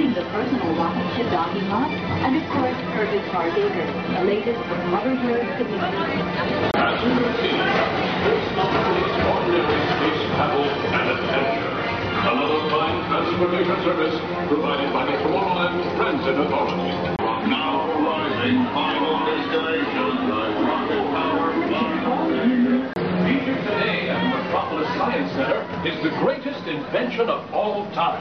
including the personal rocket ship docking lot, and of course, Kirby's Stargazer, the latest from Mother Earth community. As we proceed, this monthly extraordinary space travel and adventure. Another fine transportation service provided by the Tomorrowland Transit Authority. Now arriving, final destination, the rocket power flight. Featured today at the Metropolis Science Center is the greatest invention of all time.